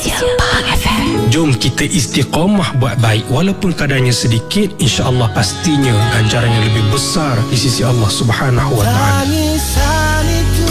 Malaysia. Pahang FM. Jom kita istiqamah buat baik, walaupun kadarnya sedikit, insya-Allah pastinya ganjaran yang lebih besar di sisi Allah Subhanahu wa taala. Tangisan itu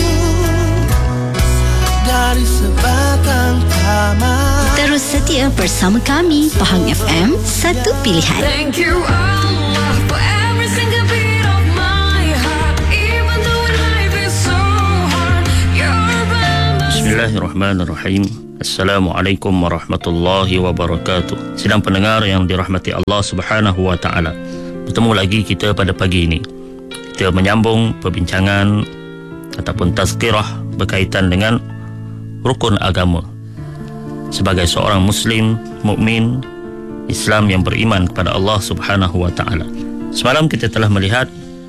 dari sebatang taman. Terus setia bersama kami. Pahang FM, satu pilihan. Thank you Allah for every single beat of my heart, even though life is so hard. You're by my Bismillahirrahmanirrahim. Assalamualaikum warahmatullahi wabarakatuh. Sidang pendengar yang dirahmati Allah Subhanahu wa taala. Bertemu lagi kita pada pagi ini. Kita menyambung perbincangan ataupun tazkirah berkaitan dengan rukun agama. Sebagai seorang muslim, mukmin, Islam yang beriman kepada Allah Subhanahu wa taala. Semalam kita telah melihat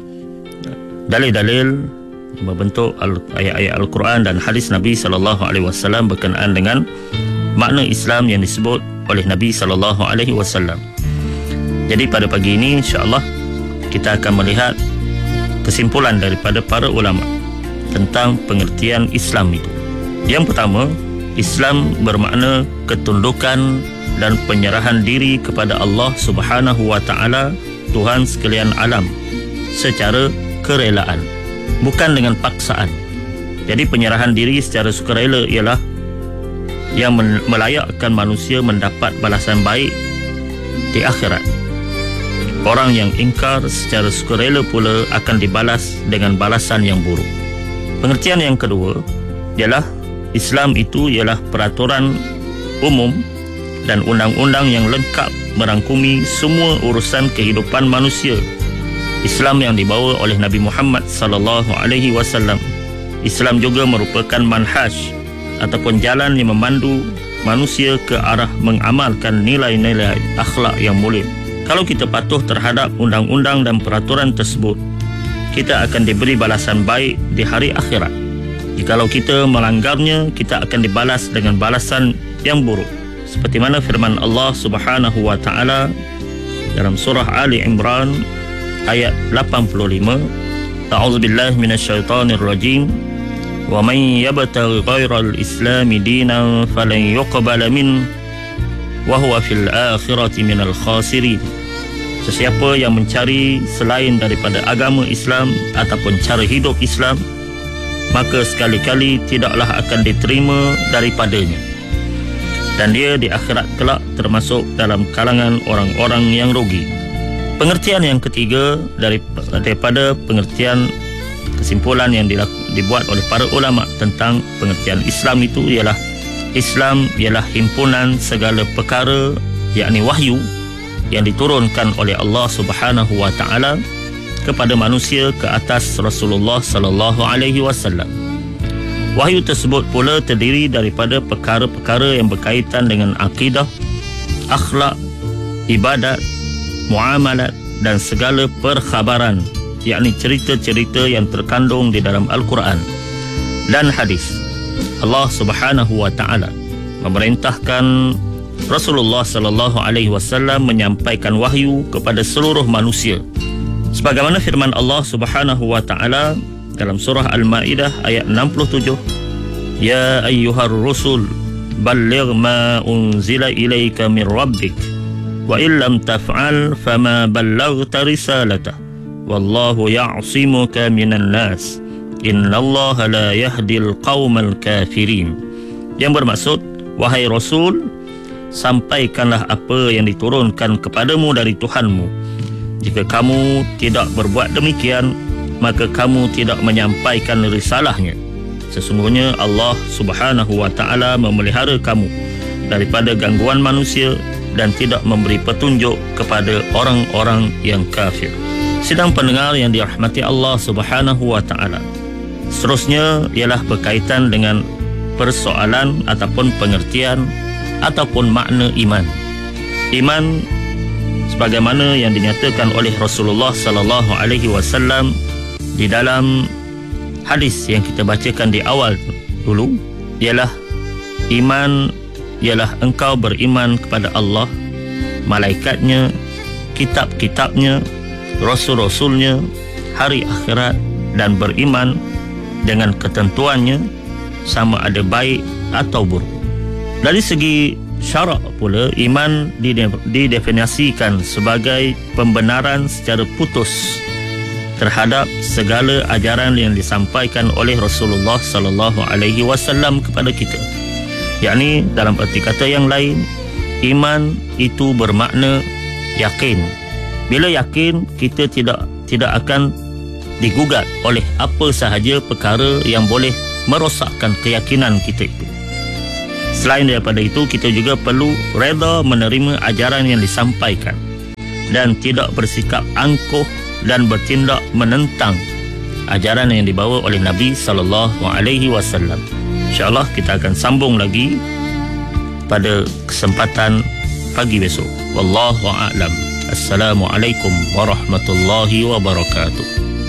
dalil-dalil membentuk ayat-ayat Al-Quran dan hadis Nabi SAW berkenaan dengan makna Islam yang disebut oleh Nabi SAW. Jadi pada pagi ini insya-Allah kita akan melihat kesimpulan daripada para ulama tentang pengertian Islam itu. Yang pertama, Islam bermakna ketundukan dan penyerahan diri kepada Allah Subhanahu wa taala, Tuhan sekalian alam, secara kerelaan, bukan dengan paksaan. Jadi penyerahan diri secara sukarela ialah yang melayakkan manusia mendapat balasan baik di akhirat. Orang yang ingkar secara sukarela pula akan dibalas dengan balasan yang buruk. Pengertian yang kedua ialah Islam itu ialah peraturan umum dan undang-undang yang lengkap merangkumi semua urusan kehidupan manusia. Islam yang dibawa oleh Nabi Muhammad sallallahu alaihi wasallam. Islam juga merupakan manhaj ataupun jalan yang memandu manusia ke arah mengamalkan nilai-nilai akhlak yang mulia. Kalau kita patuh terhadap undang-undang dan peraturan tersebut, kita akan diberi balasan baik di hari akhirat. Jikalau kita melanggarnya, kita akan dibalas dengan balasan yang buruk. Seperti mana firman Allah Subhanahu wa taala dalam surah Ali Imran ayat 85, A'udzubillahi minasyaitonir rajim. Wa man yabtaghi ghairal islami dinan falan yuqbala min wa huwa fil akhirati minal khasirin. Sesiapa yang mencari selain daripada agama Islam ataupun cara hidup Islam, maka sekali-kali tidaklah akan diterima daripadanya, dan dia di akhirat kelak termasuk dalam kalangan orang-orang yang rugi. Pengertian yang ketiga daripada pengertian kesimpulan yang dibuat oleh para ulama tentang pengertian Islam itu ialah Islam ialah himpunan segala perkara, yakni wahyu yang diturunkan oleh Allah Subhanahu wa taala kepada manusia ke atas Rasulullah sallallahu alaihi wasallam. Wahyu tersebut pula terdiri daripada perkara-perkara yang berkaitan dengan akidah, akhlak, ibadat, muamalat dan segala perkhabaran, yakni cerita-cerita yang terkandung di dalam Al-Quran dan hadis. Allah Subhanahu wa taala memerintahkan Rasulullah sallallahu alaihi wasallam menyampaikan wahyu kepada seluruh manusia. Sebagaimana firman Allah Subhanahu wa taala dalam surah Al-Maidah ayat 67, Ya ayyuhar rusul balligh ma unzila ilaika min rabbik wa illam taf'al fama ballaghta risalatah wallahu ya'simuka minan nas innallaha la yahdil qaumal kafirin. Yang bermaksud, wahai Rasul, sampaikanlah apa yang diturunkan kepadamu dari Tuhanmu. Jika kamu tidak berbuat demikian, maka kamu tidak menyampaikan risalahnya. Sesungguhnya Allah Subhanahu wa taala memelihara kamu daripada gangguan manusia dan tidak memberi petunjuk kepada orang-orang yang kafir. Sidang pendengar yang dirahmati Allah Subhanahu wa taala, seterusnya ialah berkaitan dengan persoalan ataupun pengertian ataupun makna iman. Iman sebagaimana yang dinyatakan oleh Rasulullah sallallahu alaihi wasallam di dalam hadis yang kita bacakan di awal dulu, ialah iman ialah engkau beriman kepada Allah, malaikatnya, kitab-kitabnya, rasul-rasulnya, hari akhirat, dan beriman dengan ketentuannya sama ada baik atau buruk. Dari segi syarak pula, iman didefinisikan sebagai pembenaran secara putus terhadap segala ajaran yang disampaikan oleh Rasulullah sallallahu alaihi wasallam kepada kita. Yakni dalam erti kata yang lain, iman itu bermakna yakin. Bila yakin, kita tidak akan digugat oleh apa sahaja perkara yang boleh merosakkan keyakinan kita itu. Selain daripada itu, kita juga perlu reda menerima ajaran yang disampaikan dan tidak bersikap angkuh dan bertindak menentang ajaran yang dibawa oleh Nabi sallallahu alaihi wasallam. InsyaAllah kita akan sambung lagi pada kesempatan pagi besok. Wallahu a'lam. Assalamualaikum warahmatullahi wabarakatuh.